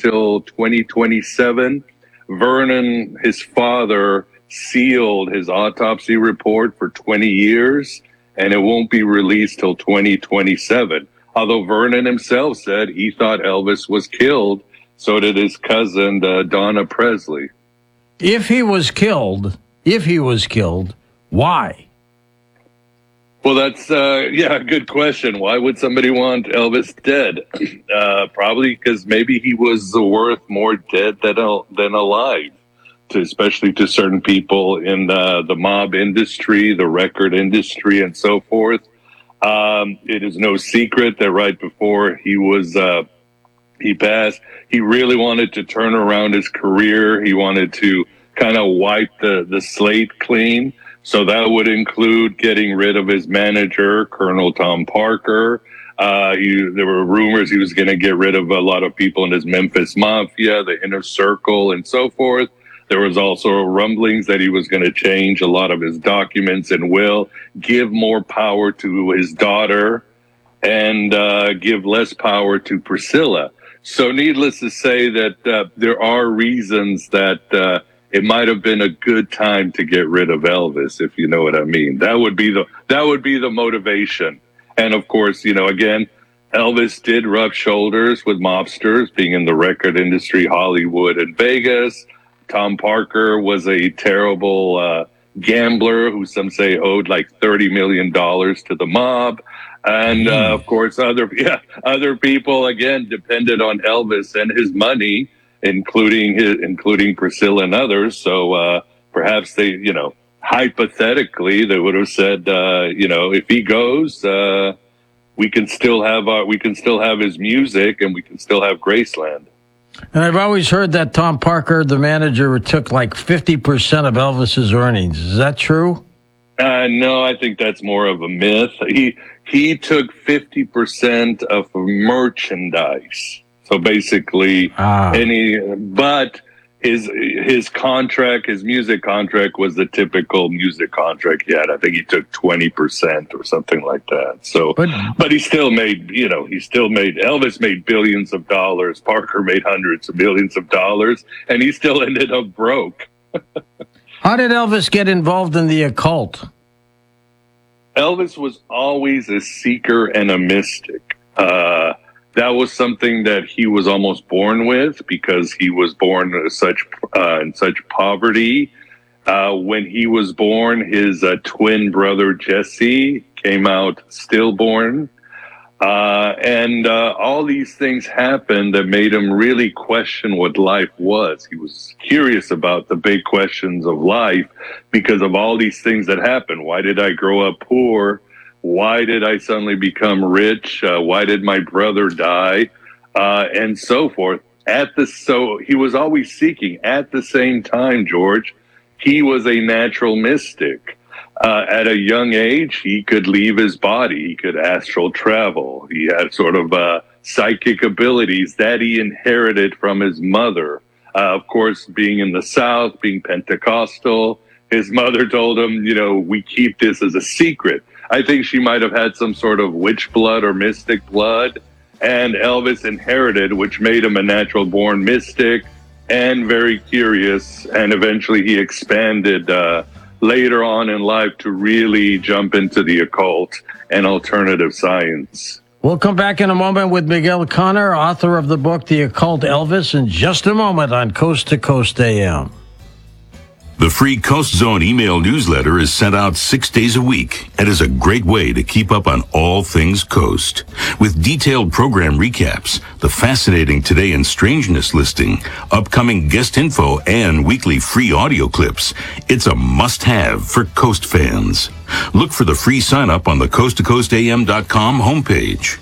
till 2027. Vernon, his father, sealed his autopsy report for 20 years, and it won't be released till 2027. Although Vernon himself said he thought Elvis was killed, so did his cousin, Donna Presley. If he was killed, why? Well, that's, a good question. Why would somebody want Elvis dead? Probably because maybe he was worth more dead than alive, especially to certain people in the mob industry, the record industry, and so forth. It is no secret that right before he passed, he really wanted to turn around his career. He wanted to kind of wipe the slate clean. So that would include getting rid of his manager, Colonel Tom Parker. There were rumors he was going to get rid of a lot of people in his Memphis Mafia, the Inner Circle, and so forth. There was also rumblings that he was going to change a lot of his documents and will, give more power to his daughter, and give less power to Priscilla. So needless to say that there are reasons that it might have been a good time to get rid of Elvis, if you know what I mean. That would be the motivation. And of course, again, Elvis did rub shoulders with mobsters, being in the record industry, Hollywood and Vegas. Tom Parker was a terrible gambler who some say owed like $30 million to the mob. And of course, other people, again, depended on Elvis and his money, including Priscilla and others. So perhaps they, hypothetically, they would have said, if he goes, we can still have his music, and we can still have Graceland. And I've always heard that Tom Parker, the manager, took like 50% of Elvis's earnings. Is that true? No, I think that's more of a myth. He took 50% of merchandise. So basically, but his contract, his music contract, was the typical music contract he had. I think he took 20% or something like that. So, but he still made, Elvis made billions of dollars. Parker made hundreds of millions of dollars, and he still ended up broke. How did Elvis get involved in the occult? Elvis was always a seeker and a mystic. That was something that he was almost born with, because he was born in such poverty. When he was born, his twin brother Jesse came out stillborn, and all these things happened that made him really question what life was. He was curious about the big questions of life because of all these things that happened. Why did I grow up poor? Why did I suddenly become rich? Why did my brother die? And so forth. So he was always seeking. At the same time, George, he was a natural mystic. At a young age, he could leave his body. He could astral travel. He had sort of psychic abilities that he inherited from his mother. Of course, being in the South, being Pentecostal, his mother told him, we keep this as a secret. I think she might have had some sort of witch blood or mystic blood, and Elvis inherited, which made him a natural-born mystic and very curious, and eventually he expanded later on in life to really jump into the occult and alternative science. We'll come back in a moment with Miguel Conner, author of the book, The Occult Elvis, in just a moment on Coast to Coast AM. The free Coast Zone email newsletter is sent out 6 days a week and is a great way to keep up on all things Coast. With detailed program recaps, the fascinating Today in Strangeness listing, upcoming guest info, and weekly free audio clips, it's a must-have for Coast fans. Look for the free sign-up on the coasttocoastam.com homepage.